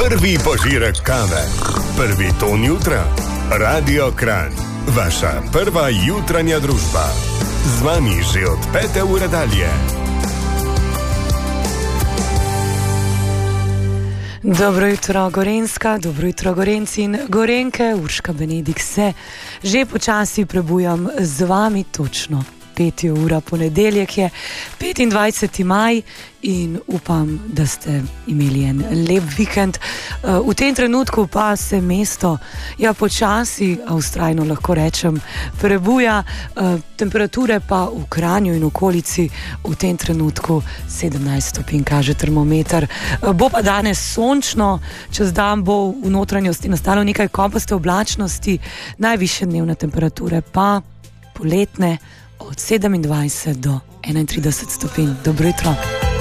Prvi požirek kave, prvi ton jutra. Radio Kranj, vaša prva jutranja družba. Z vami že od 5. ure dalje. Dobro jutro Gorenjska, dobro jutro Gorenci in Gorenke, Urška Benedik se že počasi prebujam z vami točno. 5. ura, ponedeljek je 25. maj in upam, da ste imeli en lep vikend. V tem trenutku pa se mesto, počasi, a vztrajno lahko rečem, prebuja. Temperature pa v Kranju in okolici v tem trenutku 17 stopinj kaže termometer. Bo pa danes sončno, čez dan bo v notranjosti nastalo nekaj kopaste oblačnosti, najvišje dnevne temperature pa poletne od 27 do 31 stopinj. Dobro jutro.